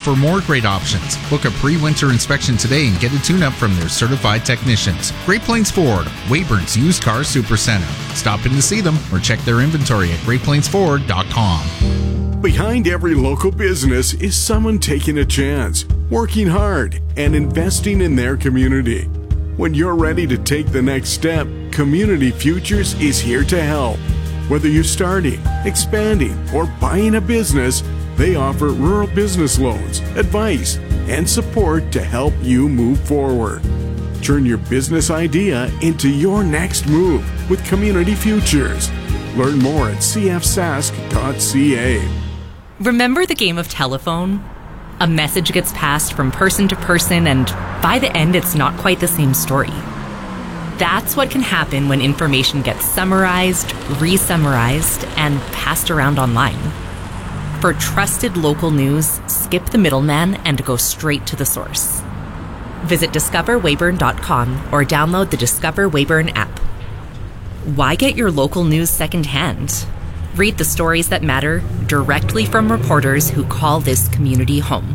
for more great options. Book a pre-winter inspection today and get a tune-up from their certified technicians. Great Plains Ford, Weyburn's Used Car Supercenter. Stop in to see them or check their inventory at greatplainsford.com. Behind every local business is someone taking a chance, working hard, and investing in their community. When you're ready to take the next step, Community Futures is here to help. Whether you're starting, expanding, or buying a business, they offer rural business loans, advice, and support to help you move forward. Turn your business idea into your next move with Community Futures. Learn more at cfsask.ca. Remember the game of telephone? A message gets passed from person to person, and by the end, it's not quite the same story. That's what can happen when information gets summarized, re-summarized, and passed around online. For trusted local news, skip the middleman and go straight to the source. Visit discoverweyburn.com or download the Discover Weyburn app. Why get your local news secondhand? Read the stories that matter directly from reporters who call this community home.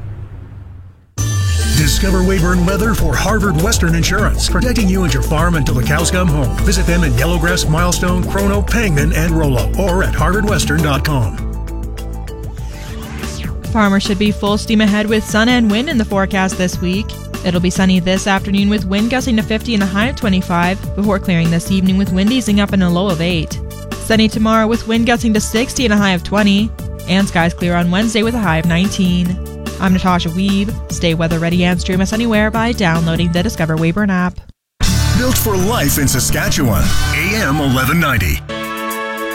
Discover Weyburn Weather for Harvard Western Insurance, protecting you and your farm until the cows come home. Visit them in Yellowgrass, Milestone, Chrono, Pangman, and Rollo, or at harvardwestern.com. Farmers should be full steam ahead with sun and wind in the forecast this week. It'll be sunny this afternoon with wind gusting to 50 and a high of 25, before clearing this evening with wind easing up and a low of 8. Sunny tomorrow with wind gusting to 60 and a high of 20, and skies clear on Wednesday with a high of 19. I'm Natasha Weeb. Stay weather ready and stream us anywhere by downloading the Discover Weyburn app. Built for life in Saskatchewan. AM 1190.